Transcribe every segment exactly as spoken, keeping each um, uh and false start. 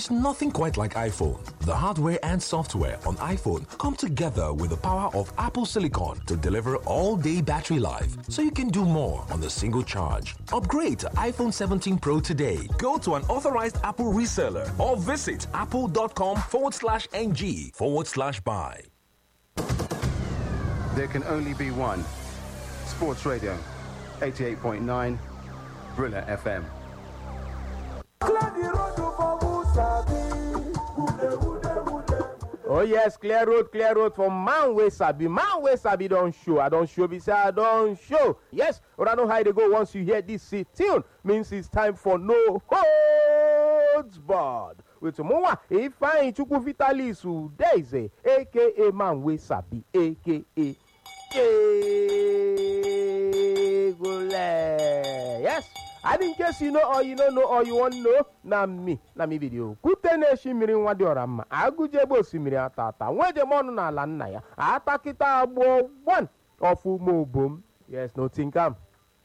is nothing quite like iPhone. The hardware and software on iPhone come together with the power of Apple Silicon to deliver all-day battery life, so you can do more on a single charge. Upgrade to iPhone seventeen Pro today. Go to an authorized Apple reseller or visit apple.com forward slash ng forward slash buy. There can only be one. Sports Radio, eighty-eight point nine, Brilla F M. Oh yes, clear road, clear road for man wey sabi. Man wey sabi don show. I don show, be say I don show. Yes, but I know how they go once you hear this tune. Means it's time for no holds barred. With Mowa, if I Chukwu Vitalis Udeze, aka man wey sabi, aka Egole. Yes. And in case you know or you don't know or you want to know, na me, na me video. Kutene shimiri wadi orama. Agujebo simiri atata. Weje monu na lanna ya. Atakita abo one of umo boom. Yes, no think am.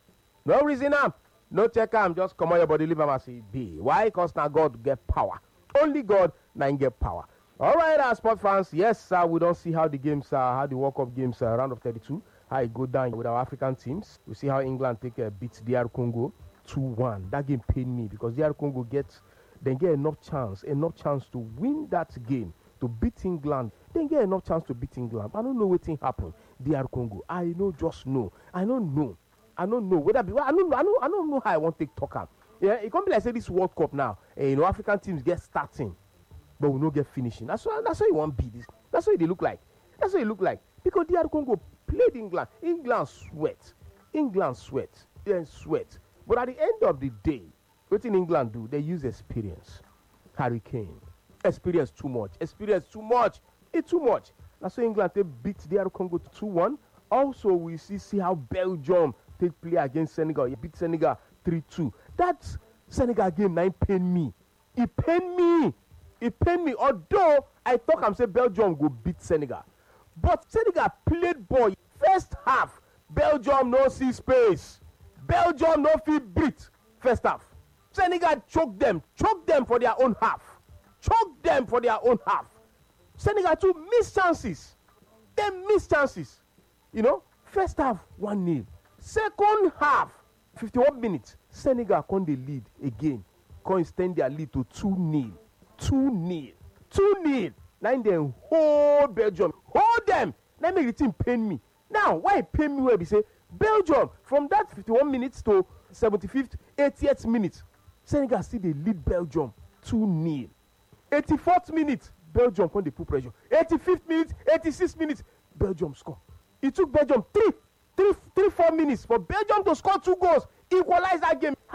No reason am. No check am. Just come on your body, leave am as it be. Why? Because now God get power. Only God now get power. All right, our sport fans. Yes, sir. We don't see how the games are, how the World Cup games are, round of thirty-two. How it go down with our African teams. We see how England take a beat D R Congo two one. That game paid me because D R Congo gets then get enough chance, enough chance to win that game, to beat England. Then get enough chance to beat England. I don't know what thing happened. D R Congo. I know, just know. I don't know. I don't know whether be, I don't know. I don't. I don't know how I want to take talk am. Yeah, it can't be like say this World Cup now. Eh, you know, African teams get starting, but we no get finishing. That's why. That's why you want to be this. That's what they look like. That's what it look like. Because D R Congo played England. England sweat. England sweat. Then sweat. But at the end of the day, what in England do? They use experience. Harry Kane. Experience too much. Experience too much. It's too much. That's why England they beat D R Congo two one. Also, we see, see how Belgium take play against Senegal. You beat Senegal three two. That Senegal game nine pain me. It pain me. It pain me. Although I thought I'm saying Belgium go beat Senegal. But Senegal played ball. First half, Belgium no see space. Belgium no fit breathe. First half. Senegal choke them. Choke them for their own half. Choke them for their own half. Senegal too miss chances. They miss chances. You know, first half, one nil. Second half, fifty-one minutes. Senegal come the lead again. Come extend their lead to two nil. two nil. two nil. Now then hold Belgium. Hold them. Now make the team pain me. Now, why it pain me where we say Belgium from that fifty-one minutes to seventy-fifth, eightieth minute, Senegal still they lead Belgium two nil. eighty-fourth minute, Belgium come they put pressure. eighty-fifth minute, eighty-sixth minute, Belgium score. It took Belgium three, three, three, four minutes for Belgium to score two goals, equalize that game.